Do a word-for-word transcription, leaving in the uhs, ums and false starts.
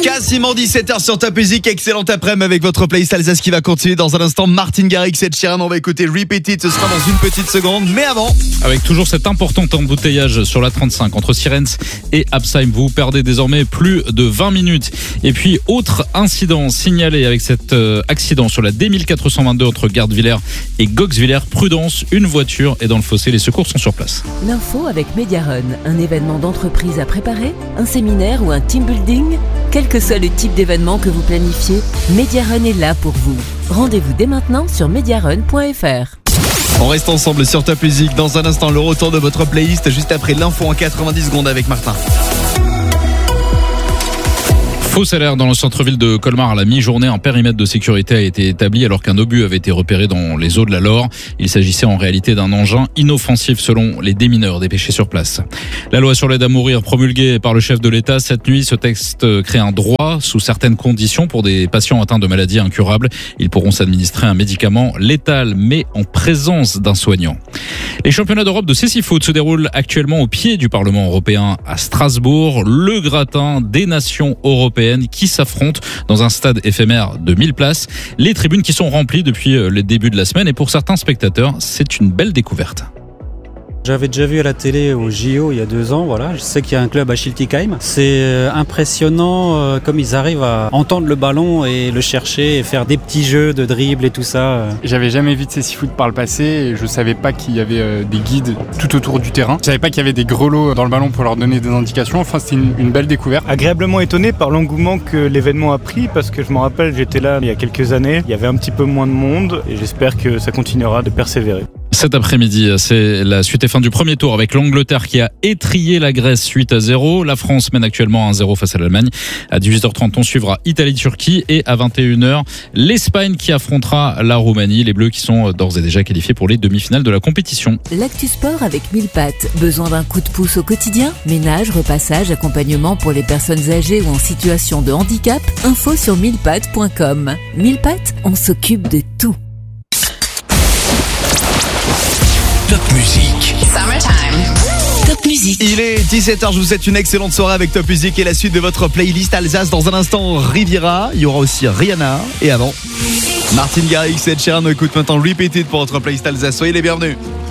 Quasiment dix-sept heures sur Top Music, excellente après-midi avec votre playlist Alsace qui va continuer dans un instant. Martin Garrix et Ed Sheeran, on va écouter Repeat It, ce sera dans une petite seconde, mais avant... Avec toujours cet important embouteillage sur la trente-cinq entre Sierentz et Absheim, vous perdez désormais plus de vingt minutes. Et puis, autre incident signalé avec cet euh, accident sur la D mille quatre cent vingt-deux entre Gardwiller et Goxwiller. Prudence, une voiture est dans le fossé, les secours sont sur place. L'info avec Mediarun, un événement d'entreprise à préparer, un séminaire ou un team building. Quel que soit le type d'événement que vous planifiez, Mediarun est là pour vous. Rendez-vous dès maintenant sur mediarun point f r. On reste ensemble sur Top Music. Dans un instant, le retour de votre playlist juste après l'info en quatre-vingt-dix secondes avec Martin. Faux salaire dans le centre-ville de Colmar à la mi-journée. Un périmètre de sécurité a été établi alors qu'un obus avait été repéré dans les eaux de la Loire. Il s'agissait en réalité d'un engin inoffensif selon les démineurs dépêchés sur place. La loi sur l'aide à mourir promulguée par le chef de l'État cette nuit, ce texte crée un droit sous certaines conditions pour des patients atteints de maladies incurables. Ils pourront s'administrer un médicament létal mais en présence d'un soignant. Les championnats d'Europe de cécifoot se déroulent actuellement au pied du Parlement européen à Strasbourg. Le gratin des nations européennes qui s'affrontent dans un stade éphémère de mille places. Les tribunes qui sont remplies depuis le début de la semaine et pour certains spectateurs, c'est une belle découverte. J'avais déjà vu à la télé au J O il y a deux ans, voilà. Je sais qu'il y a un club à Schiltigheim. C'est impressionnant euh, comme ils arrivent à entendre le ballon et le chercher et faire des petits jeux de dribble et tout ça. J'avais jamais vu de cécifoot par le passé et je savais pas qu'il y avait euh, des guides tout autour du terrain. Je savais pas qu'il y avait des grelots dans le ballon pour leur donner des indications. Enfin, c'était une, une belle découverte. Agréablement étonné par l'engouement que l'événement a pris parce que je me rappelle, j'étais là il y a quelques années. Il y avait un petit peu moins de monde et j'espère que ça continuera de persévérer. Cet après-midi, c'est la suite et fin du premier tour avec l'Angleterre qui a étrillé la Grèce huit à zéro. La France mène actuellement un zéro face à l'Allemagne. À dix-huit heures trente, on suivra Italie-Turquie et à vingt et une heures, l'Espagne qui affrontera la Roumanie. Les Bleus qui sont d'ores et déjà qualifiés pour les demi-finales de la compétition. L'actu sport avec mille pattes. Besoin d'un coup de pouce au quotidien? Ménage, repassage, accompagnement pour les personnes âgées ou en situation de handicap? Info sur mille pattes point com. mille pattes, on s'occupe de tout. Top Music. Summertime. Top Music. Il est dix-sept heures, je vous souhaite une excellente soirée avec Top Music et la suite de votre playlist Alsace. Dans un instant, Riviera, il y aura aussi Rihanna et avant, Martin Garrix et Ed Sheeran. On écoute maintenant Repeat It pour votre playlist Alsace. Soyez les bienvenus.